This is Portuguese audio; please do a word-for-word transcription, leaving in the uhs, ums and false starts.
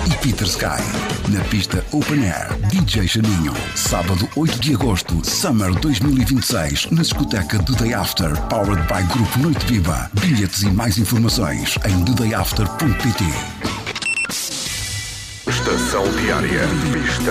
e Peter Sky. Na pista Open Air, D J Janinho. Sábado oito de agosto, Summer dois mil e vinte e seis, na discoteca The Day After, powered by Grupo Noite Viva. Bilhetes e mais informações em the day after ponto p t. Estação Diária. Pista